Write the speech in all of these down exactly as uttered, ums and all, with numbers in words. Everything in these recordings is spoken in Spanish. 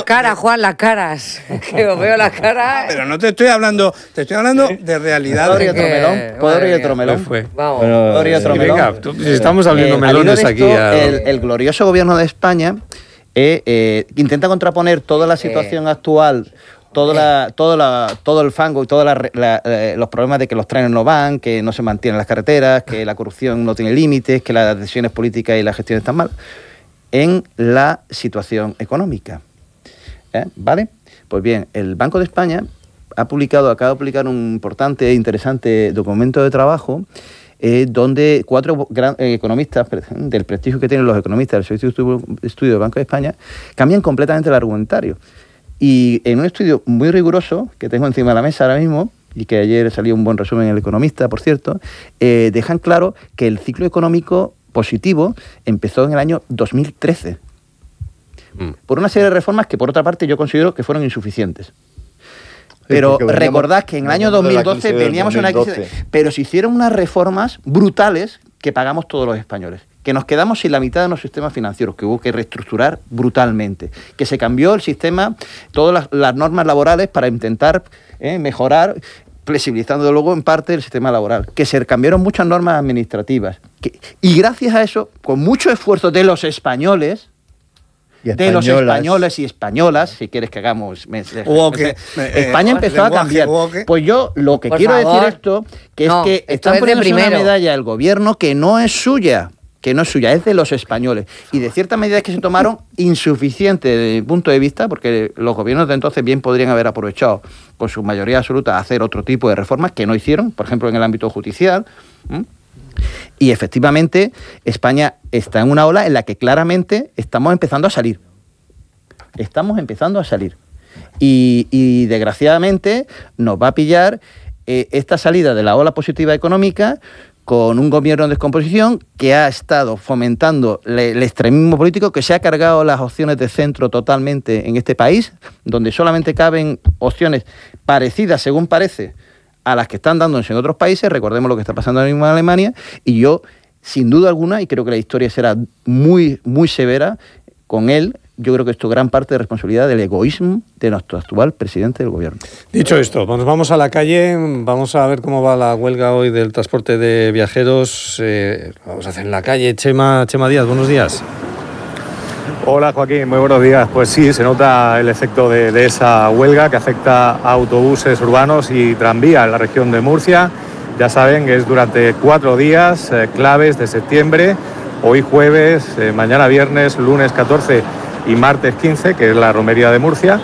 caras, Juan, las caras. Que os veo las caras. Pero no te estoy hablando, te estoy hablando ¿Sí? de realidad. ¿Puedo abrir otro melón? ¿Puedo abrir otro melón? Vamos. ¿Puedo abrir otro melón? Venga, tú, si estamos abriendo eh, melones esto, aquí. A... El, el glorioso gobierno de España eh, eh, intenta contraponer toda la situación eh. actual, Todo, la, todo, la, todo el fango y todos la, la, los problemas de que los trenes no van, que no se mantienen las carreteras, que la corrupción no tiene límites, que las decisiones políticas y la gestión están mal, en la situación económica. ¿Eh? ¿Vale? Pues bien, el Banco de España ha publicado, acaba de publicar un importante e interesante documento de trabajo eh, donde cuatro gran, eh, economistas del prestigio que tienen los economistas del Servicio de Estudio del Banco de España cambian completamente el argumentario. Y en un estudio muy riguroso, que tengo encima de la mesa ahora mismo, y que ayer salió un buen resumen en El Economista, por cierto, eh, dejan claro que el ciclo económico positivo empezó en el año dos mil trece, mm. por una serie de reformas que, por otra parte, yo considero que fueron insuficientes. Pero sí, recordad que en el año dos mil doce veníamos a una crisis, pero se hicieron unas reformas brutales que pagamos todos los españoles, que nos quedamos sin la mitad de los sistemas financieros, que hubo que reestructurar brutalmente, que se cambió el sistema, todas las, las normas laborales para intentar eh, mejorar, flexibilizando luego en parte el sistema laboral, que se cambiaron muchas normas administrativas. Que, y gracias a eso, con mucho esfuerzo de los españoles, de los españoles y españolas, si quieres que hagamos... Me, Woke, España eh, empezó a cambiar. Woke. Pues yo lo que Por quiero favor. decir esto, que no, es que esto están es poniendo una primero. medalla al gobierno que no es suya, que no es suya, es de los españoles. Y de ciertas medidas que se tomaron insuficientes desde mi punto de vista, porque los gobiernos de entonces bien podrían haber aprovechado con su mayoría absoluta a hacer otro tipo de reformas que no hicieron, por ejemplo en el ámbito judicial. ¿Mm? Y efectivamente España está en una ola en la que claramente estamos empezando a salir. Estamos empezando a salir. Y, y desgraciadamente nos va a pillar eh, esta salida de la ola positiva económica con un gobierno en descomposición que ha estado fomentando le, el extremismo político, que se ha cargado las opciones de centro totalmente en este país, donde solamente caben opciones parecidas, según parece, a las que están dándose en otros países. Recordemos lo que está pasando ahora mismo en Alemania, y yo, sin duda alguna, y creo que la historia será muy, muy severa con él, yo creo que esto es gran parte de responsabilidad del egoísmo de nuestro actual presidente del gobierno. Dicho esto, nos vamos a la calle, vamos a ver cómo va la huelga hoy del transporte de viajeros. Eh, vamos a hacer en la calle. Chema, Chema Díaz, buenos días. Hola Joaquín, muy buenos días. Pues sí, se nota el efecto de, de esa huelga que afecta a autobuses urbanos y tranvía en la región de Murcia. Ya saben que es durante cuatro días eh, claves de septiembre, hoy jueves, eh, mañana viernes, lunes catorce y martes quince, que es la romería de Murcia.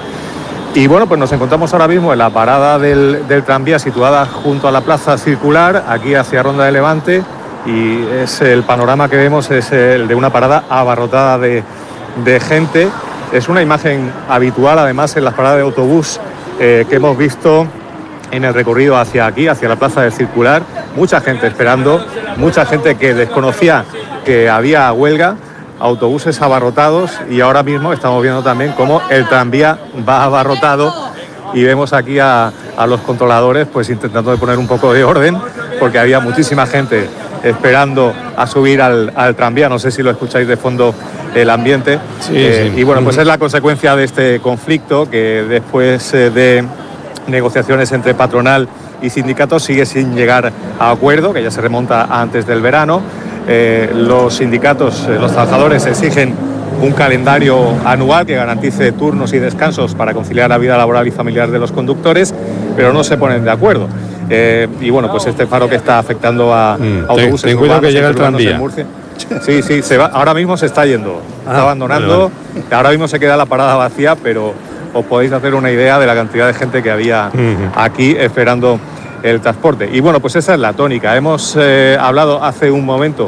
Y bueno, pues nos encontramos ahora mismo en la parada del, del tranvía situada junto a la plaza circular, aquí hacia Ronda de Levante, y es el panorama que vemos es el de una parada abarrotada de, de gente. Es una imagen habitual además en las paradas de autobús eh, que hemos visto en el recorrido hacia aquí, hacia la plaza del circular. Mucha gente esperando, mucha gente que desconocía que había huelga, autobuses abarrotados, y ahora mismo estamos viendo también cómo el tranvía va abarrotado, y vemos aquí a, a los controladores pues intentando de poner un poco de orden, porque había muchísima gente esperando a subir al, al tranvía. No sé si lo escucháis de fondo el ambiente. Sí, eh, sí. Y bueno, pues es la consecuencia de este conflicto que después eh, de negociaciones entre patronal y sindicatos sigue sin llegar a acuerdo, que ya se remonta a antes del verano. Eh, los sindicatos, eh, los trabajadores exigen un calendario anual que garantice turnos y descansos para conciliar la vida laboral y familiar de los conductores, pero no se ponen de acuerdo. Eh, y bueno, pues este paro que está afectando a mm, autobuses ten, ten cuidado urbanos, que llega el tranvía. en Murcia. Sí, sí, se va, ahora mismo se está yendo, está ah, abandonando. Vale, vale. Ahora mismo se queda la parada vacía, pero os podéis hacer una idea de la cantidad de gente que había uh-huh. aquí esperando el transporte. Y bueno, pues esa es la tónica. Hemos eh, hablado hace un momento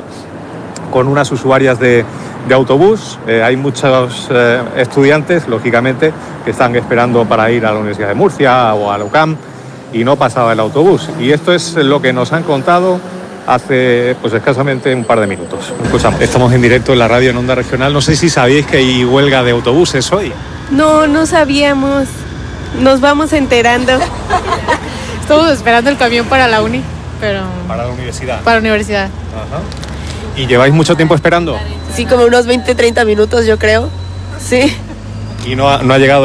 con unas usuarias de, de autobús. Eh, hay muchos eh, estudiantes, lógicamente, que están esperando para ir a la Universidad de Murcia o a la U C A M, y no pasaba el autobús. Y esto es lo que nos han contado hace pues escasamente un par de minutos. Escuchamos. Estamos en directo en la radio en Onda Regional. No sé si sabéis que hay huelga de autobuses hoy. No, no sabíamos. Nos vamos enterando. Estamos esperando el camión para la uni, pero... Para la universidad. Para la universidad. Ajá. ¿Y lleváis mucho tiempo esperando? Sí, como unos veinte, treinta minutos, yo creo. Sí. ¿Y no ha, no ha llegado